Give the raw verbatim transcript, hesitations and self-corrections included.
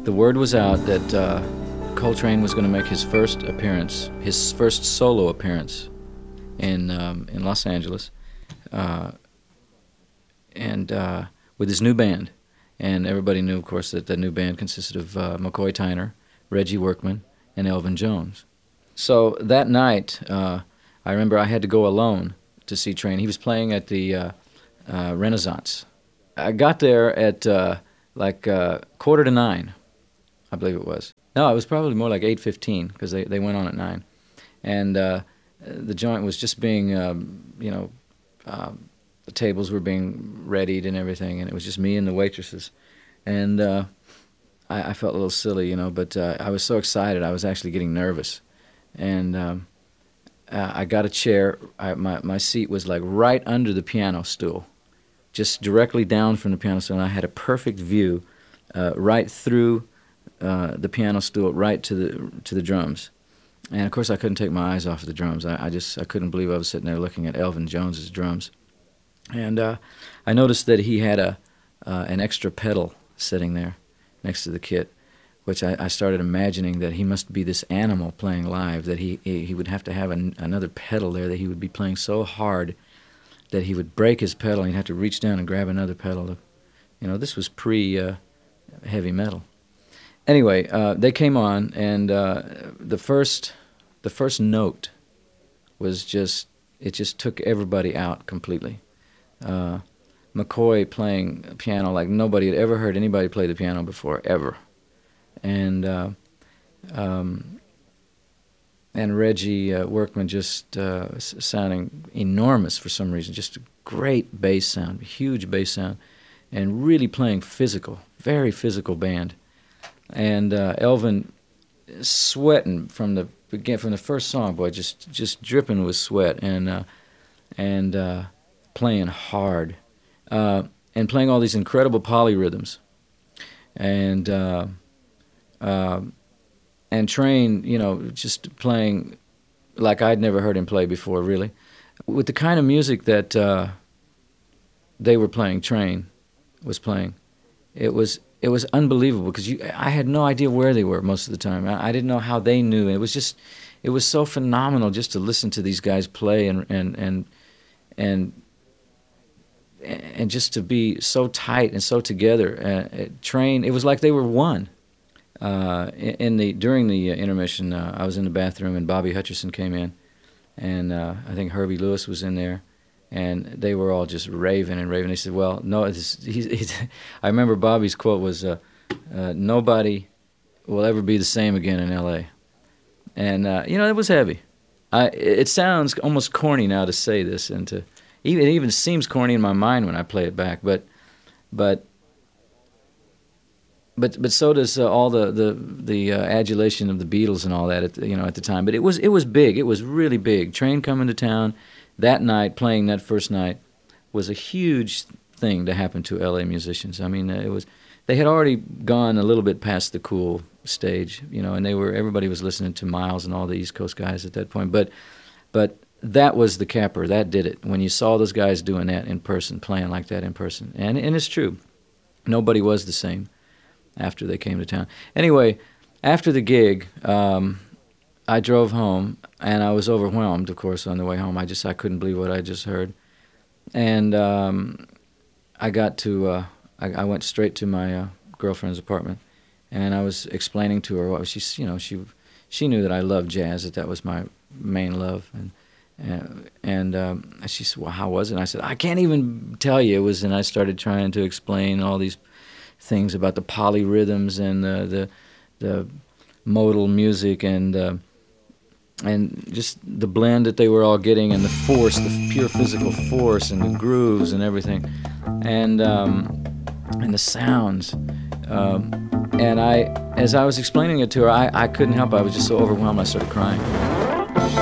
the word was out that uh, Coltrane was going to make his first appearance, his first solo appearance in um, in Los Angeles, uh, and uh, with his new band. And everybody knew, of course, that the new band consisted of uh, McCoy Tyner, Reggie Workman, and Elvin Jones. So that night, uh, I remember I had to go alone to see Train. He was playing at the uh, uh, Renaissance. I got there at uh, like uh, quarter to nine, I believe it was. No, it was probably more like eight fifteen because they, they went on at nine. And uh, the joint was just being, um, you know, uh, the tables were being readied and everything, and it was just me and the waitresses. And uh, I, I felt a little silly, you know, but uh, I was so excited I was actually getting nervous. And um, uh, I got a chair. I, my, my seat was like right under the piano stool, just directly down from the piano stool, and I had a perfect view uh, right through uh, the piano stool, right to the to the drums. And of course I couldn't take my eyes off of the drums. I, I just I couldn't believe I was sitting there looking at Elvin Jones's drums. And uh, I noticed that he had a uh, an extra pedal sitting there next to the kit, which I, I started imagining that he must be this animal playing live, that he, he, he would have to have an, another pedal there, that he would be playing so hard that he would break his pedal and he'd have to reach down and grab another pedal. To, you know, this was pre-heavy uh, metal. Anyway, uh, they came on, and uh, the first the first note was just, it just took everybody out completely. Uh, McCoy playing piano like nobody had ever heard anybody play the piano before, ever. And uh, um, and Reggie uh, Workman just uh, s sounding enormous for some reason, just a great bass sound, huge bass sound, and really playing physical, very physical band. And uh, Elvin sweating from the begin from the first song, boy, just just dripping with sweat, and uh, and uh, playing hard, uh, and playing all these incredible polyrhythms, and. Uh, Uh, and Train, you know, just playing like I'd never heard him play before, really. With the kind of music that uh, they were playing, Train was playing, it was it was unbelievable, because you I had no idea where they were most of the time. I, I didn't know how they knew. It was just, it was so phenomenal just to listen to these guys play, and and and and and just to be so tight and so together. Uh, Train, it was like they were one. Uh, in the during the intermission, uh, I was in the bathroom, and Bobby Hutcherson came in, and uh, I think Herbie Lewis was in there, and they were all just raving and raving. They said, "Well, no, it's, he's, he's I remember Bobby's quote was, uh, uh, "Nobody will ever be the same again in L A" And uh, you know, it was heavy. I it sounds almost corny now to say this, and to even it even seems corny in my mind when I play it back, but but. But but so does uh, all the the the uh, adulation of the Beatles and all that, at the, you know, at the time. But it was it was big. It was really big. Train coming to town that night, playing that first night, was a huge thing to happen to L A musicians. I mean, uh, it was they had already gone a little bit past the cool stage, you know, and they were everybody was listening to Miles and all the East Coast guys at that point. But but that was the capper. That did it. When you saw those guys doing that in person, playing like that in person, and and it's true, nobody was the same after they came to town. Anyway, after the gig, um, I drove home, and I was overwhelmed, of course, on the way home. I just I couldn't believe what I just heard, and um, I got to uh, I, I went straight to my uh, girlfriend's apartment, and I was explaining to her what she you know she she knew that I loved jazz, that that was my main love, and and, and um, she said, "Well, how was it?" And I said, "I can't even tell you." It was, and I started trying to explain all these things about the polyrhythms and the the, the modal music, and uh, and just the blend that they were all getting, and the force, the pure physical force, and the grooves and everything, and um, and the sounds. Um, and I, as I was explaining it to her, I, I couldn't help it. I was just so overwhelmed. I started crying.